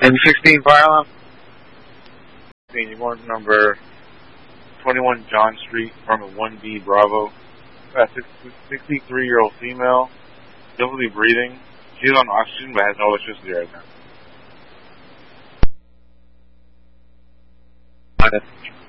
M16 fire alarm. You're going to number 21 John Street, apartment 1B, Bravo. 63-year-old female, difficulty breathing. She's on oxygen but has no electricity right now.